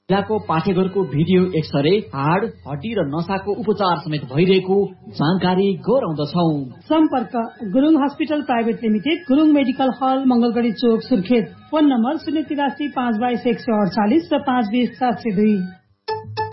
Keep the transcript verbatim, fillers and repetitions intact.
जिल्लाको पाठेघरको video x-ray हाड हड्डी र नसाको उपचार समेत भइरहेको जानकारी गराउँदछौ। सम्पर्क Gurung hospital private limited, Gurung medical हल, मंगलगढी चोक, सुर्खेत। फोन नम्बर शून्य तिरासी पाँच बाइस एक सय अडचालिस र पाँच बिस सात सय दुई।